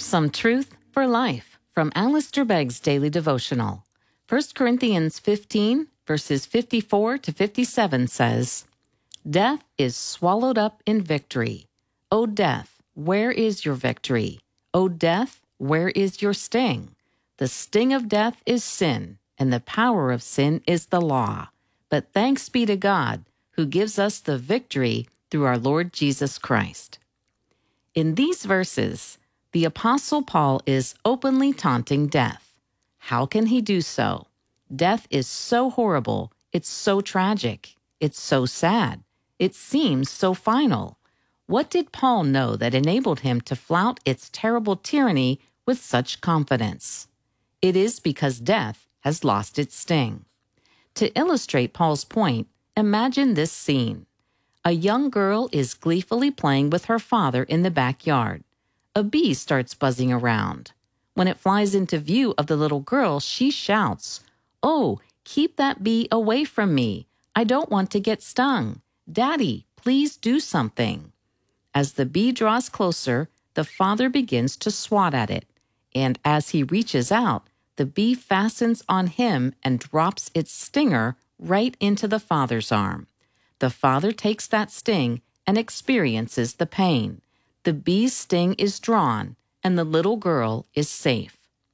Some Truth for Life from Alistair Begg's Daily Devotional. 1 Corinthians 15, verses 54 to 57 says, Death is swallowed up in victory. O death, where is your victory? O death, where is your sting? The sting of death is sin, and the power of sin is the law. But thanks be to God, who gives us the victory through our Lord Jesus Christ. In these verses, the Apostle Paul is openly taunting death. How can he do so? Death is so horrible, it's so tragic, it's so sad, it seems so final. What did Paul know that enabled him to flout its terrible tyranny with such confidence? It is because death has lost its sting. To illustrate Paul's point, imagine this scene. A young girl is gleefully playing with her father in the backyard. A bee starts buzzing around. When it flies into view of the little girl, she shouts, "Oh, keep that bee away from me. I don't want to get stung. Daddy, please do something." As the bee draws closer, the father begins to swat at it. And as he reaches out, the bee fastens on him and drops its stinger right into the father's arm. The father takes that sting and experiences the pain. The bee's sting is drawn, and the little girl is safe.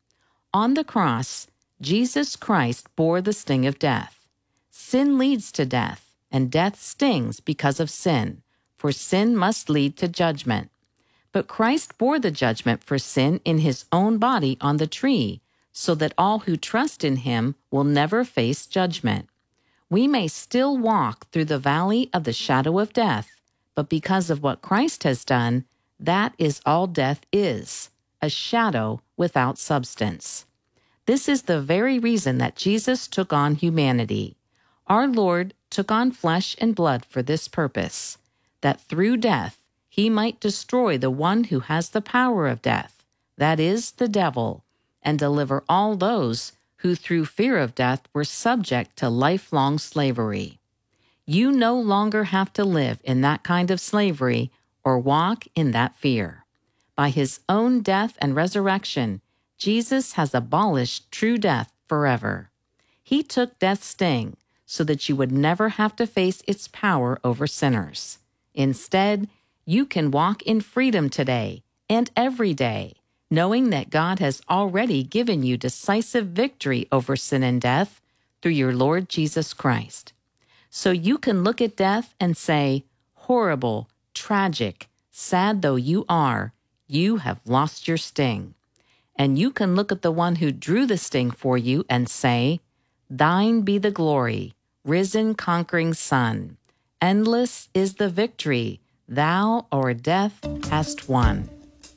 On the cross, Jesus Christ bore the sting of death. Sin leads to death, and death stings because of sin, for sin must lead to judgment. But Christ bore the judgment for sin in his own body on the tree, so that all who trust in him will never face judgment. We may still walk through the valley of the shadow of death, but because of what Christ has done, that is all death is, a shadow without substance. This is the very reason that Jesus took on humanity. Our Lord took on flesh and blood for this purpose, that through death he might destroy the one who has the power of death, that is, the devil, and deliver all those who through fear of death were subject to lifelong slavery. You no longer have to live in that kind of slavery or walk in that fear. By his own death and resurrection, Jesus has abolished true death forever. He took death's sting so that you would never have to face its power over sinners. Instead, you can walk in freedom today and every day, knowing that God has already given you decisive victory over sin and death through your Lord Jesus Christ. So you can look at death and say, horrible, tragic, sad though you are, you have lost your sting. And you can look at the one who drew the sting for you and say, thine be the glory, risen conquering Son. Endless is the victory, thou o'er death hast won.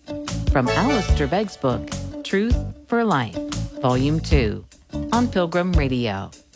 From Alistair Begg's book, Truth for Life, Volume 2, on Pilgrim Radio.